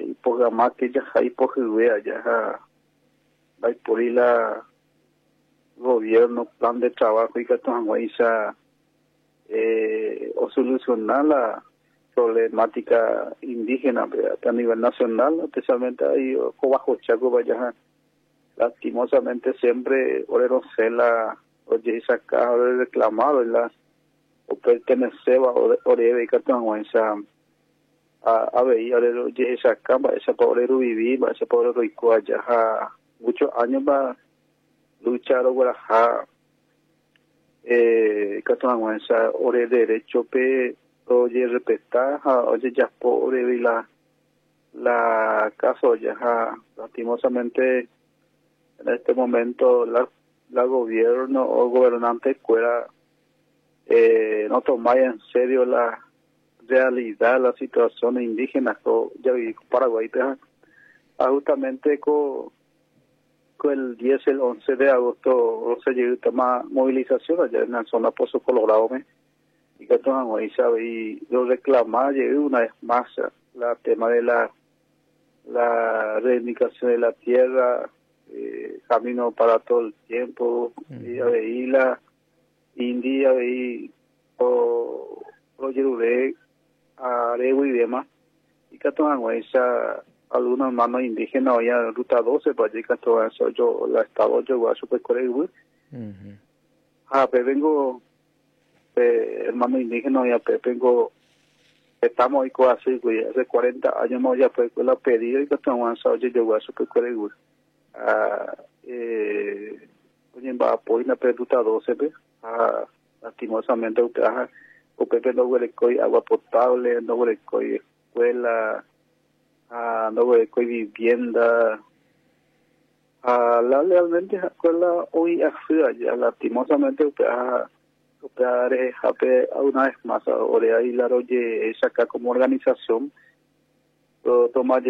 programa que ya hay por ya hay por ahí la gobierno plan de trabajo y que esa o solucionar la problemática indígena a nivel nacional, especialmente ahí bajo Chaco vaya lastimosamente siempre orero la oye esa caja de reclamado la o perteneceba o oreve y que esa a ver orero oye esa cama esa pobrero vivir ese pobrero y allá muchos años va luchar o guaraja esa ore derecho pe oye respetar oye ya pobre y la caso ya lastimosamente en este momento la gobierno o gobernante fuera no tomar en serio la realidad la situación indígena ya vi Paraguay justamente con el 10 el 11 de agosto se llegó a tomar movilización allá en la zona Pozo Colorado y que ahí sabe y lo reclamaba llegó una vez más la tema de la reivindicación de la tierra camino para todo el tiempo y ahí la India ahí o Yeruré Arego y demás y que esa algunos hermanos indígenas hoy en ruta 12 para llegar a todo eso yo la estado yo voy a super corregir pero vengo hermano indígena ya vengo estamos hoy con así hace 40 años más ya fue con la pedida y que estamos oye yo voy a super corregir oye va apoyo la ruta 12 lastimosamente o Pepe no huele agua potable no huele escuela no huele vivienda la realmente escuela hoy ya lastimosamente una vez más ahora y la oye saca como organización toma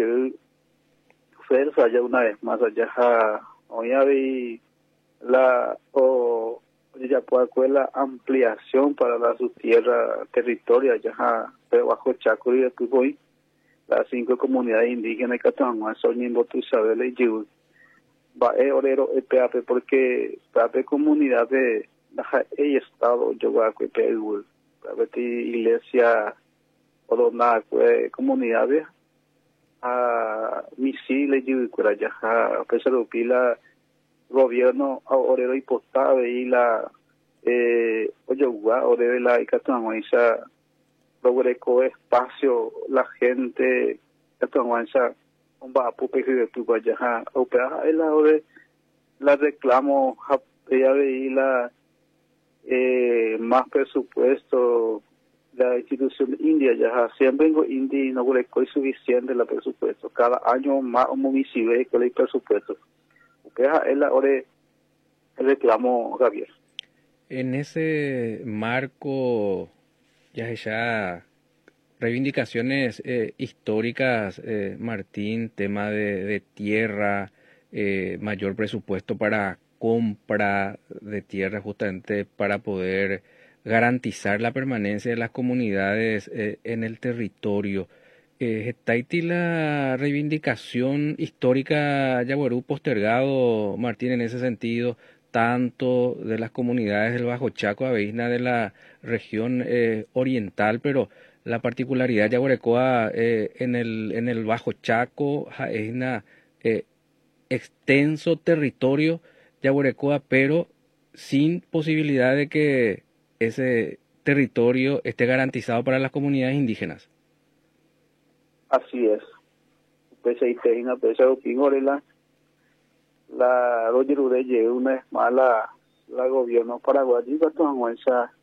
fuerza ya una vez más allá hoy hay la ya puede la ampliación para la su tierra territoria ya bajo Chaco y después voy las 5 comunidades indígenas que están son mismo tú sabes le digo va orero PAP porque PAP comunidad de el estado yo voy a PAP iglesia o dona comunidades a misiles y por allá a pesar de pila gobierno orero y postado y la oye orero la y que están esa logre espacio la gente esa un va pupe que tu vaya o pea la reclamo ya veí la más presupuesto la institución india ya siempre vengo india no logre suficiente la presupuesto cada año más un municipio con el presupuesto o pea el reclamo Javier en ese marco ya reivindicaciones históricas, Martín, tema de tierra, mayor presupuesto para compra de tierra justamente para poder garantizar la permanencia de las comunidades en el territorio. ¿Está ahí la reivindicación histórica Yaguarú postergado, Martín, en ese sentido? Tanto de las comunidades del Bajo Chaco, Aveisna de la región oriental, pero la particularidad de Yaguarecoa en el Bajo Chaco es una extenso territorio Yaguarecoa, pero sin posibilidad de que ese territorio esté garantizado para las comunidades indígenas. Así es. Pues ahí te una pesado pingorela la Roger Ureye una vez más la gobierno paraguayo con esa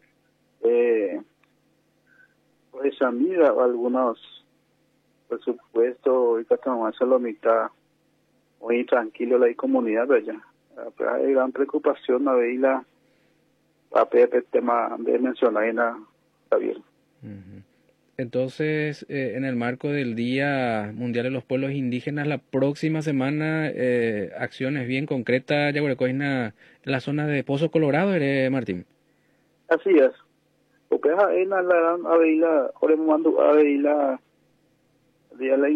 pues esa mira algunos presupuestos y con esa la mitad muy tranquilo la comunidad allá pero hay gran preocupación a ver la tema de mencionar en Javier. Entonces, en el marco del Día Mundial de los Pueblos Indígenas, la próxima semana, acciones bien concretas, Yaguarecoa, en la zona de Pozo Colorado, Martín. Así es. Porque en la